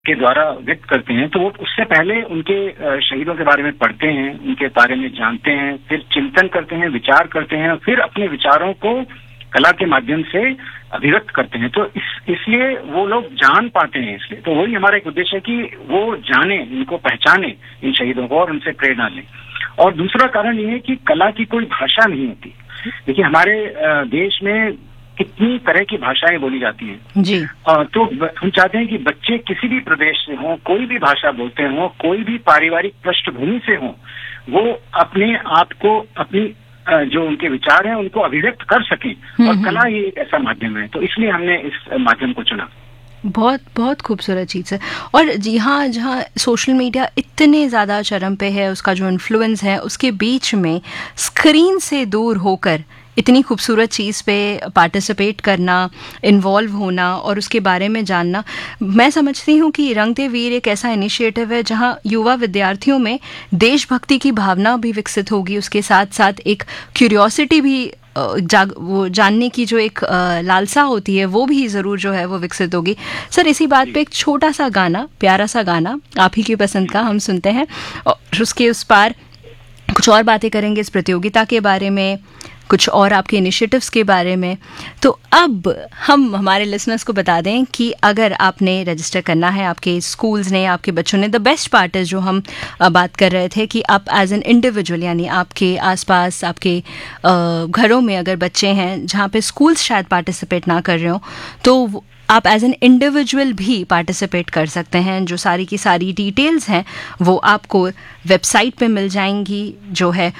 के द्वारा व्यक्त करते हैं, तो वो उससे पहले उनके शहीदों के बारे में पढ़ते हैं, उनके बारे में जानते हैं, फिर चिंतन करते हैं, विचार करते हैं, फिर अपने विचारों को कला के माध्यम से अभिव्यक्त करते हैं। तो इसलिए वो लोग जान पाते हैं। इसलिए तो वही हमारा एक उद्देश्य है कि वो जाने, इनको पहचाने, इन शहीदों को, और उनसे प्रेरणा लें। और दूसरा कारण ये है कि कला की कोई भाषा नहीं होती। देखिए, हमारे देश में कितनी तरह की भाषाएं बोली जाती हैं जी। तो हम चाहते हैं कि बच्चे किसी भी प्रदेश से हों, कोई भी भाषा बोलते हों, कोई भी पारिवारिक पृष्ठभूमि से हों, वो अपने आप को, अपनी जो उनके विचार हैं उनको अभिव्यक्त कर सकें। और कला ही एक ऐसा माध्यम है, तो इसलिए हमने इस माध्यम को चुना। बहुत बहुत खूबसूरत चीज़ है। और जी हाँ, जहाँ सोशल मीडिया इतने ज़्यादा चरम पे है, उसका जो इन्फ्लुएंस है, उसके बीच में स्क्रीन से दूर होकर इतनी खूबसूरत चीज़ पे पार्टिसिपेट करना, इन्वॉल्व होना और उसके बारे में जानना, मैं समझती हूँ कि रंग दे वीर एक ऐसा इनिशिएटिव है जहाँ युवा विद्यार्थियों में देशभक्ति की भावना भी विकसित होगी, उसके साथ साथ एक क्यूरियोसिटी भी, वो जानने की जो एक लालसा होती है, वो भी ज़रूर जो है वो विकसित होगी। सर, इसी बात पे एक छोटा सा गाना, प्यारा सा गाना आप ही की पसंद का हम सुनते हैं, और उसके उस पार कुछ और बातें करेंगे इस प्रतियोगिता के बारे में, कुछ और आपके इनिशिएटिव्स के बारे में। तो अब हम हमारे लिसनर्स को बता दें कि अगर आपने रजिस्टर करना है, आपके स्कूल्स ने, आपके बच्चों ने, द बेस्ट पार्ट है जो हम बात कर रहे थे कि आप एज एन इंडिविजुअल, यानी आपके आसपास, आपके घरों में अगर बच्चे हैं जहाँ पे स्कूल्स शायद पार्टिसिपेट ना कर रहे हो, तो आप एज एन इंडिविजुअल भी पार्टिसिपेट कर सकते हैं। जो सारी की सारी डिटेल्स हैं वो आपको वेबसाइट पे मिल जाएंगी, जो है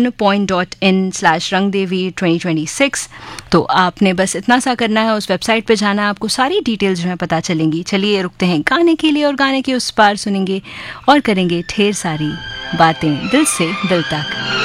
onpoint.in/rangdeveer2026। तो आपने बस इतना सा करना है, उस वेबसाइट पे जाना है, आपको सारी डिटेल्स जो है पता चलेंगी। चलिए रुकते हैं गाने के लिए, और गाने के उस पार सुनेंगे और करेंगे ढेर सारी बातें दिल से दिल तक।